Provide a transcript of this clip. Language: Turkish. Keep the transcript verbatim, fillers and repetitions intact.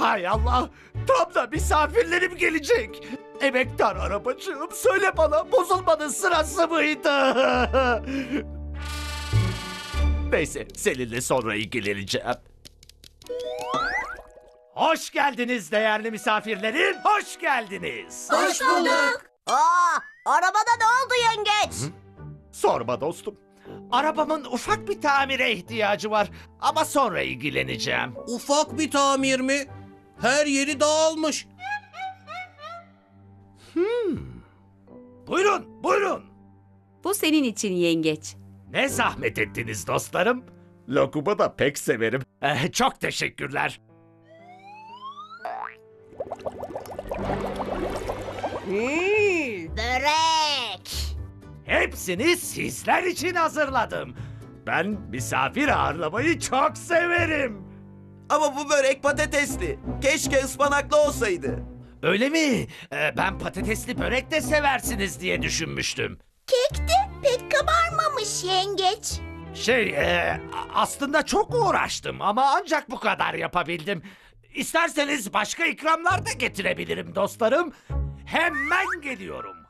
Hay Allah! Tam da misafirlerim gelecek. Emektar arabacığım, söyle bana, bozulmanın sırası mıydı? Neyse, seninle sonra ilgileneceğim. Hoş geldiniz değerli misafirlerim, hoş geldiniz. Hoş bulduk. Aa, arabada ne oldu yengeç? Sorma dostum. Arabamın ufak bir tamire ihtiyacı var ama sonra ilgileneceğim. Ufak bir tamir mi? Her yeri dağılmış. Buyurun, buyurun. Bu senin için yengeç. Ne zahmet ettiniz dostlarım. Lokumu da pek severim. Eh, çok teşekkürler. Hmm, börek. Hepsini sizler için hazırladım. Ben misafir ağırlamayı çok severim. Ama bu börek patatesli. Keşke ıspanaklı olsaydı. Öyle mi? Eh, ben patatesli börek de seversiniz diye düşünmüştüm. Kek de pek kabarmamış yengeç. Şey, eh, aslında çok uğraştım ama ancak bu kadar yapabildim. İsterseniz başka ikramlar da getirebilirim dostlarım. Hemen geliyorum.